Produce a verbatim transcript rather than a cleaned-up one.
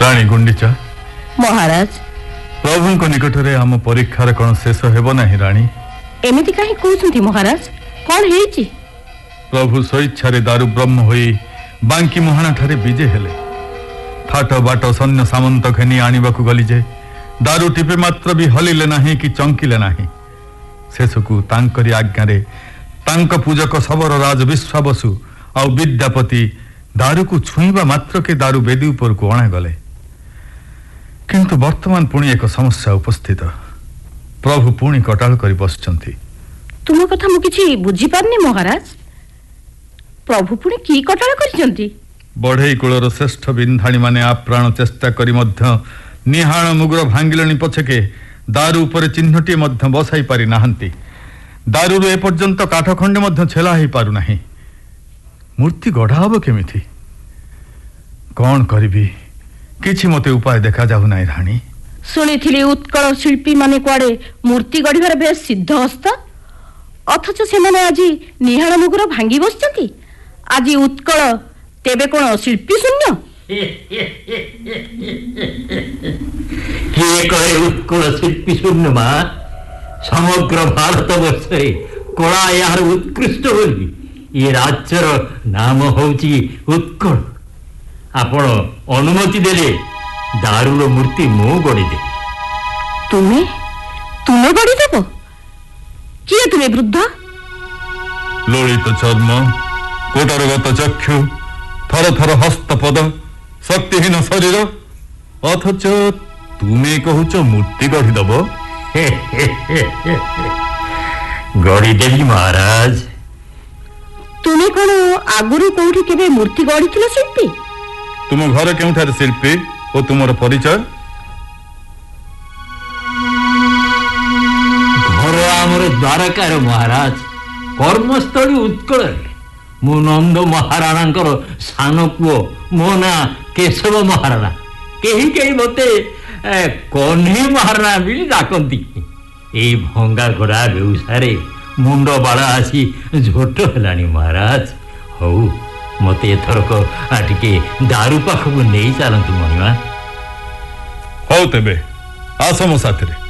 राणी गुंडीचा महाराज प्रभु को निकट रे हम परीक्षार कौन शेष हेबो नहीं राणी एमिति काहे कहउछंती महाराज कौन हेची प्रभु स्वेच्छा दारु ब्रह्म होई बांकी मुहाणा ठारे विजय हेले ठाट बाट सैन्य सामंत घेनी आनिबाकू गली जे दारु टिपे मात्र भी हलिले नाही कि चंकिले नाही शेषकू तांकरी आज्ञा रे तांक पूजक सबर राज विश्वाबसु आ विद्यापति दारु को छुईबा मात्र के दारु बेदी ऊपर को अणा गले किंतु वर्तमान पुणी एक समस्या उपस्थित प्रभु पुणी कटाल करी बसचंती तुम कथा मु किछि बुझी पारनी महाराज प्रभु पुणी की कटाल करिसंती बढ़ई कूलर श्रेष्ठ बिंधाणी माने आप्राण चेष्टा करी मध्य निहाण मुगुर भांगिलणी पछके दारु ऊपर चिन्हटी मध्य बसाई पारि नाहंती दारु ए पर्यंत काठ खंडे मध्य छेला ही पारु नाही मूर्ति गढ़ा हब केमिथि कौन करिबी किछि मते उपाय देखा जाहु नाही राणी सुनिथिली उत्कल शिल्पी माने कुआडे मूर्ति गढ़िबार बेस सिद्ध हस्त अथच से माने आजी निहाण मुगुर भांगी बसचंती आजी उत्कल तेबे कोन शिल्पी शून्य किए कहे उत्कल शिल्पी शून्य मा समग्र भारत वर्षे कला यार उत्कृष्ट बोली ये राज्यर नाम होची उत्कल आपण अनुमति देले दारुर मूर्ति मु गढ़ी दे तुम्हें तुम्हें गढ़ी देबो किए तुम्हें वृद्ध लोलित चर्म कोटरगत चक्षु थर थर हस्तपद शक्तिहीन शरीर अथच तुम्हें कहूच मूर्ति गढ़ी दब गढ़ी देवी महाराज तुम्हें कौन आगुरी कोठी केबे मूर्ति गढ़ी थिलो शिल्पी तुम घर केउठार शिल्पी और तुमर परिचय घर आमर द्वारकार महाराज कर्मस्थली उत्कल मु नंद महाराणा सान पुओ मो ना केशव महाराणा कहीं कहीं मते कन्ही महाराणा भी डाकती ए भंगा घोड़ा व्यवसाय मुंड बाड़ा आसी झोट हेलानी महाराज हौ मते एथरक आटिके दारू पाखକୁ ନେଇ ଚାଲନ୍ତୁ ମଣିମା ହଉ ତେବେ ଆସ ମୋ ସାଥିରେ